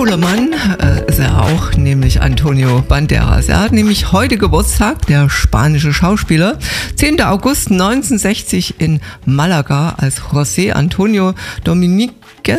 cooler Mann ist er auch, nämlich Antonio Banderas. Er hat nämlich heute Geburtstag, der spanische Schauspieler. 10. August 1960 in Malaga als José Antonio Domínguez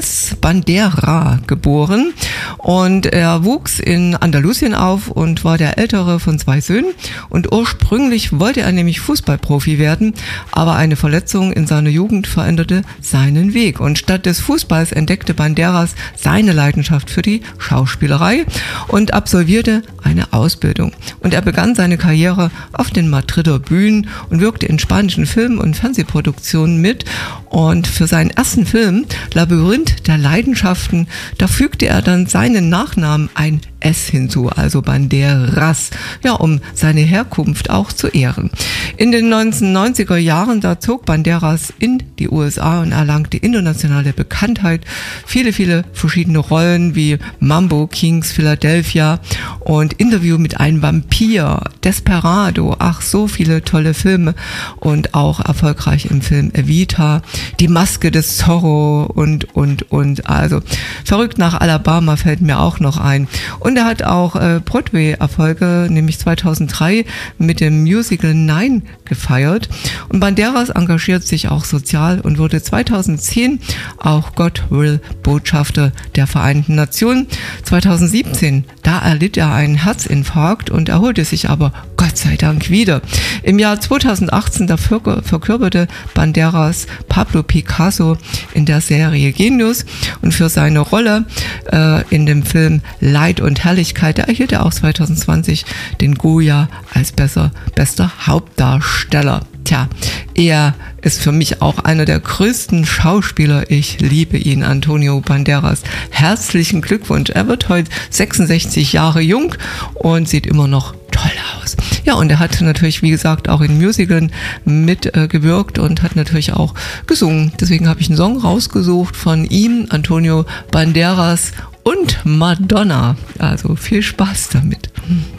Bandera geboren. Und er wuchs in Andalusien auf und war der ältere von 2 Söhnen. Und ursprünglich wollte er nämlich Fußballprofi werden, aber eine Verletzung in seiner Jugend veränderte seinen Weg. Und statt des Fußballs entdeckte Banderas seine Leidenschaft für die Schauspielerei und absolvierte eine Ausbildung. Und er begann seine Karriere auf den Madrider Bühnen und wirkte in spanischen Filmen und Fernsehproduktionen mit. Und für seinen ersten Film, Labyrinth der Leidenschaften, da fügte er dann seinen Nachnamen ein S hinzu, also Banderas, ja, um seine Herkunft auch zu ehren. In den 1990er Jahren, da zog Banderas in die USA und erlangte internationale Bekanntheit. Viele verschiedene Rollen wie Mambo Kings Philadelphia und Interview mit einem Vampir, Desperado, ach, so viele tolle Filme und auch erfolgreich im Film Evita, Die Maske des Zorro und, also Verrückt nach Alabama fällt mir auch noch ein. Und er hat auch Broadway-Erfolge, nämlich 2003 mit dem Musical Nein gefeiert. Und Banderas engagiert sich auch sozial und wurde 2010 auch God Will Botschafter der Vereinten Nationen. 2017, da erlitt er einen Herzinfarkt und erholte sich aber Gott sei Dank wieder. Im Jahr 2018, da verkörperte Banderas Pablo Picasso in der Serie Genius und für seine Rolle in dem Film Leid und Herrlichkeit, da erhielt er auch 2020 den Goya als bester Hauptdarsteller. Tja, er ist für mich auch einer der größten Schauspieler. Ich liebe ihn, Antonio Banderas. Herzlichen Glückwunsch. Er wird heute 66 Jahre jung und sieht immer noch toll aus. Ja, und er hat natürlich, wie gesagt, auch in Musicalen mitgewirkt und hat natürlich auch gesungen. Deswegen habe ich einen Song rausgesucht von ihm, Antonio Banderas und Madonna. Also viel Spaß damit.